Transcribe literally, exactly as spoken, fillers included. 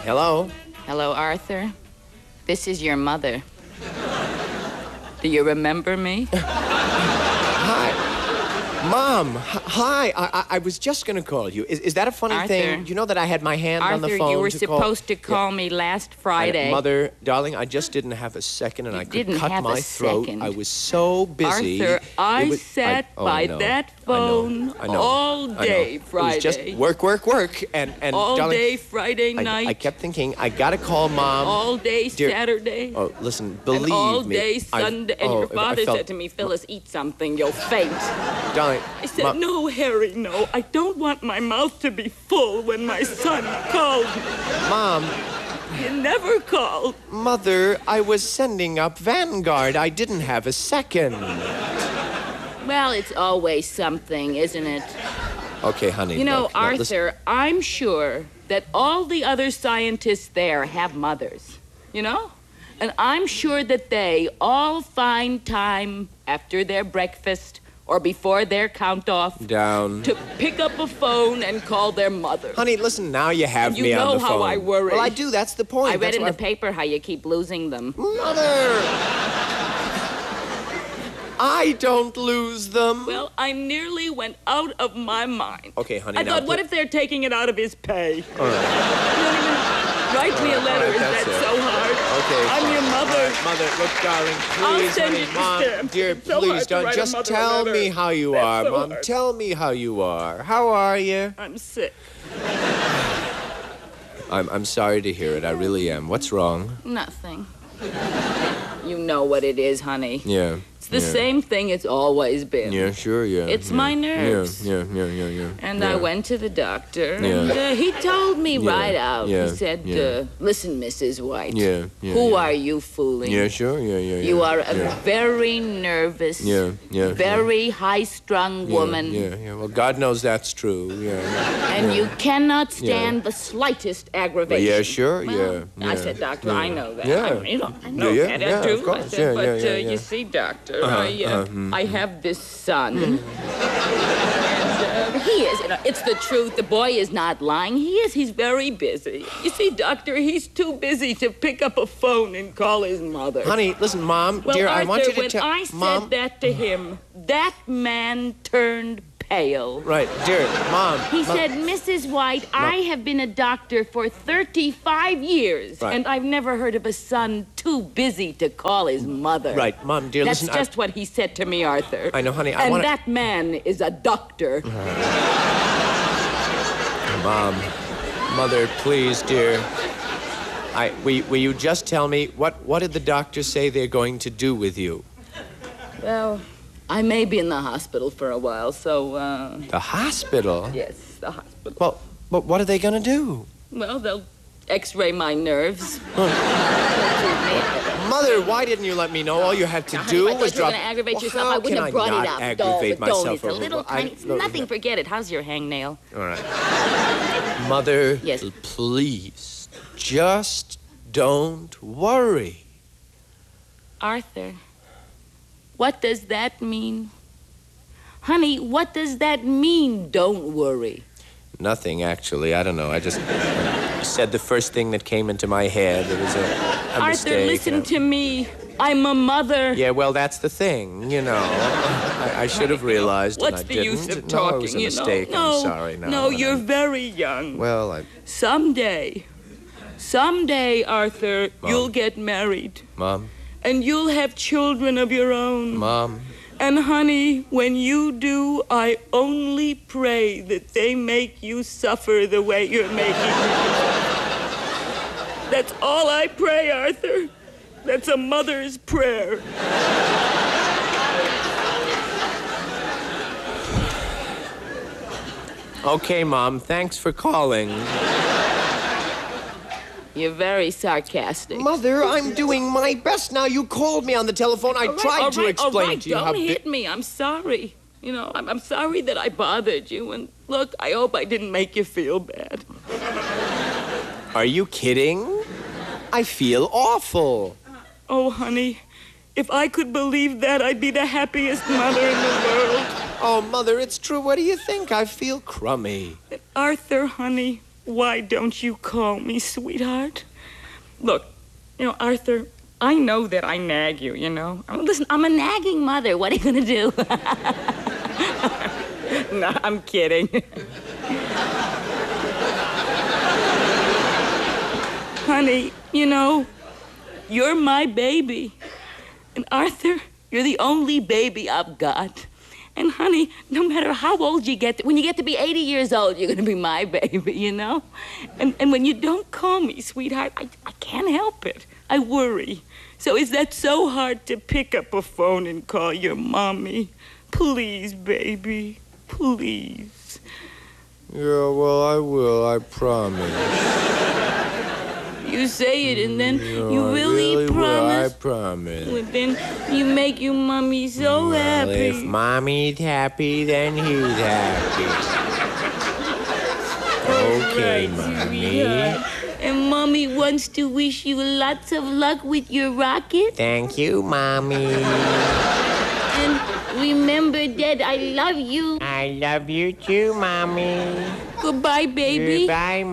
Hello? Hello, Arthur. This is your mother. Do you remember me? Hi. Mom, h- hi. I-, I I was just going to call you. Is-, is that a funny Arthur. thing? You know that I had my hand Arthur, on the phone you were to supposed call... to call Yeah. me last I- Friday. Mother, darling, I just didn't have a second, and You I could didn't cut have a my throat. second. I was so busy. Arthur, I It was- sat I- oh, by I know. that I know. phone I know. all I know. day It Friday. was just work, work, work, and and all darling, day Friday I, night. I kept thinking I gotta call Mom. all day Dear- Saturday. Oh, listen, believe and all me. day I- Sunday. And oh, your I father felt- said to me, Phyllis, eat something, you'll faint. Darling, I said, Mom- no, Harry, no. I don't want my mouth to be full when my son called me. Mom, You never called. Mother, I was sending up Vanguard. I didn't have a second. Well, it's always something, isn't it? Okay, honey. You know, look, now, listen- Arthur, I'm sure that all the other scientists there have mothers, you know? And I'm sure that they all find time after their breakfast or before their count-off Down. to pick up a phone and call their mother. Honey, listen, now you have And you me on know the how phone. I worry. Well, I do. That's the point. I read That's in why the paper how you keep losing them. Mother! I don't lose them. Well, I nearly went out of my mind. Okay, honey, I now thought, what put- if they're taking it out of his pay? All right. You don't even write me a letter. all right, Is that's that it. so hard? Okay. I'm fine. your mother. All right, Mother, look, darling, I'll please, send honey, you the Mom, stamp. dear, It's so please hard to don't. write a Just mother a tell letter. me how you That's are, so Mom. hard. Tell me how you are. How are you? I'm sick. I'm I'm sorry to hear it. I really am. What's wrong? Nothing. You know what it is, honey. Yeah. It's the yeah. same thing it's always been. Yeah, sure, yeah. It's yeah. my nerves. Yeah, yeah, yeah, yeah, yeah. And yeah. I went to the doctor, Yeah. and uh, he told me Yeah, right out. yeah, He said, yeah. uh, listen, Missus White. Yeah, yeah. Who yeah. are you fooling? Yeah, sure, yeah, yeah, yeah. You are a yeah. very nervous, Yeah, yeah, very high-strung yeah, woman. Yeah, yeah. Well, God knows that's true. Yeah. yeah. And yeah. you cannot stand the slightest aggravation. Yeah, sure, Well, yeah, I yeah, said, Doctor, yeah. I know that. Yeah. I, you know, I know Yeah, that. yeah, I do. of course. I said, Yeah, but yeah, yeah, uh, yeah. you see, Doctor, Uh-huh, I, uh, uh-huh, mm. I have this son. And, uh, he is, you know, it's the truth. The boy is not lying. He is. He's very busy. You see, Doctor, he's too busy to pick up a phone and call his mother. Honey, listen, Mom, Well, dear, Arthur, I want you to when tell... I said Mom, that to him, that man turned pale. right, dear, Mom. He Mom- said, Missus White, I have been a doctor for thirty-five years, Right. and I've never heard of a son too busy to call his mother. Right, Mom, dear, That's listen, I- just what he said to me, Arthur. I know, honey, I And wanna- that man is a doctor. Mom, Mother, please, dear. I, will, will you just tell me, what, what did the doctors say they're going to do with you? Well, I may be in the hospital for a while, so, uh, The hospital? yes, the hospital. Well, but what are they going to do? Well, they'll x-ray my nerves. Mother, why didn't you let me know? All you had to Now, do honey, if I was thought you were drop... going to aggravate Well, yourself, how I wouldn't can have brought not it up. aggravate don't, myself don't. It's a over- little I- tiny... It's look, nothing. no. Forget it. How's your hangnail? All right. Mother, Yes. please, just don't worry. Arthur, what does that mean? Honey, what does that mean, don't worry? Nothing, actually. I don't know. I just said the first thing that came into my head. It was a, a Arthur, mistake. listen and- to me. I'm a mother. Yeah, well, that's the thing, you know. I, I should have realized, What's and I the didn't. use of No, talking, it was a you mistake. know? No, I'm sorry. No, no, and you're I'm- very young. Well, I... Someday, someday, Arthur, Mom. you'll get married. Mom, And you'll have children of your own. Mom, And honey, when you do, I only pray that they make you suffer the way you're making me. That's all I pray, Arthur. That's a mother's prayer. okay, Mom, thanks for calling. You're very sarcastic. Mother, I'm doing my best now. You called me on the telephone. I All right, tried all to right, explain all right, to you don't how hit big... me. I'm sorry. You know, I'm, I'm sorry that I bothered you. And look, I hope I didn't make you feel bad. Are you kidding? I feel awful. Oh, honey, if I could believe that, I'd be the happiest mother in the world. Oh, Mother, it's true. What do you think? I feel crummy. Arthur, honey, why don't you call me, sweetheart? Look, you know, Arthur, I know that I nag you, you know. I mean, listen, I'm a nagging mother. What are you going to do? No, I'm kidding. Honey, you know, you're my baby. And Arthur, you're the only baby I've got. And honey, no matter how old you get, when you get to be eighty years old, you're gonna be my baby, you know? And and when you don't call me, sweetheart, I, I can't help it. I worry. So is that so hard to pick up a phone and call your mommy? Please, baby, please. Yeah, well, I will, I promise. You say it and then No, you I really, really promise. will, I promise. Well, then you make your mommy so Well, happy. if mommy's happy, then he's happy. Okay, Right, mommy. sweetheart. And mommy wants to wish you lots of luck with your rocket. Thank you, mommy. And remember, Dad, I love you. I love you too, mommy. Goodbye, baby. Goodbye,